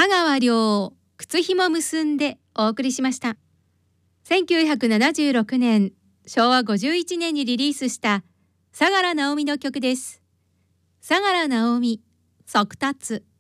香川亮靴ひも結んでお送りしました。1976年昭和51年にリリースした相良直美の曲です。相良直美、速達。